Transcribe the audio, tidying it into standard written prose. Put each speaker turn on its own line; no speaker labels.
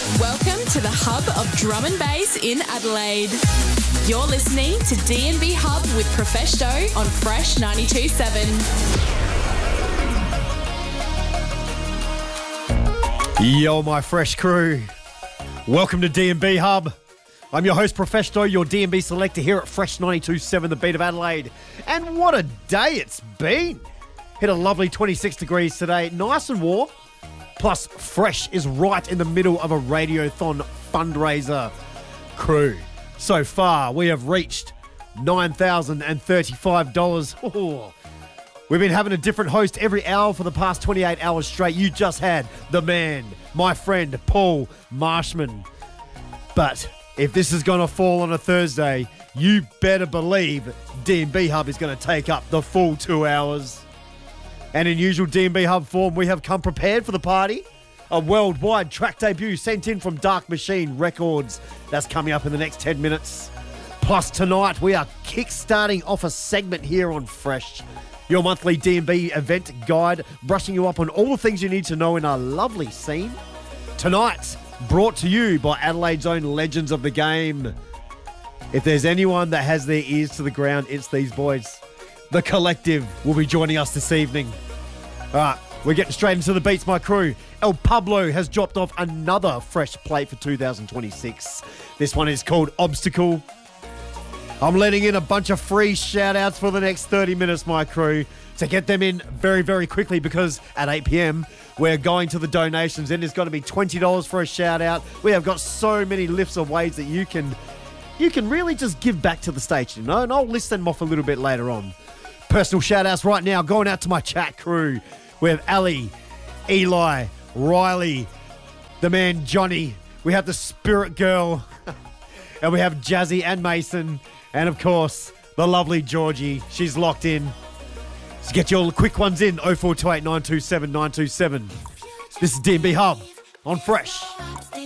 Welcome to the hub of drum and bass in Adelaide. You're listening to D&B Hub with Profesto on Fresh 92.7.
Yo, my fresh crew. Welcome to D&B Hub. I'm your host, Profesto, your D&B selector here at Fresh 92.7, the beat of Adelaide. And what a day it's been. Hit a lovely 26 degrees today, nice and warm. Plus, Fresh is right in the middle of a Radiothon fundraiser. Crew, so far we have reached $9,035. Oh. We've been having a different host every hour for the past 28 hours straight. You just had the man, my friend, Paul Marshman. But if this is going to fall on a Thursday, you better believe D&B Hub is going to take up the full 2 hours. And in usual D&B Hub form, we have come prepared for the party. A worldwide track debut sent in from Dark Machine Records. That's coming up in the next 10 minutes. Plus tonight, we are kick-starting off a segment here on Fresh, your monthly D&B event guide, brushing you up on all the things you need to know in our lovely scene. Tonight, brought to you by Adelaide's own legends of the game. If there's anyone that has their ears to the ground, it's these boys. The Collective will be joining us this evening. All right, we're getting straight into the beats, my crew. El Pablo has dropped off another fresh plate for 2026. This one is called Obstacle. I'm letting in a bunch of free shout-outs for the next 30 minutes, my crew, to get them in very, very quickly because at 8 p.m, we're going to the donations and it's going to be $20 for a shout-out. We have got so many lifts of ways that you can really just give back to the station, you know, and I'll list them off a little bit later on. Personal shout-outs right now going out to my chat crew. We have Ali, Eli, Riley, the man Johnny. We have the Spirit Girl, and we have Jazzy and Mason, and of course, the lovely Georgie. She's locked in. So get your quick ones in, 0428 927 927. This is D&B Hub on Fresh.